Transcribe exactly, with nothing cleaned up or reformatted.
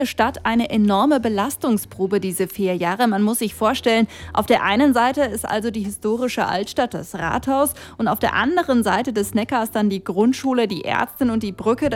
Stadt eine enorme Belastungsprobe diese vier Jahre. Man muss sich vorstellen, auf der einen Seite ist also die historische Altstadt, das Rathaus, und auf der anderen Seite des Neckars dann die Grundschule, die Ärztin und die Brücke.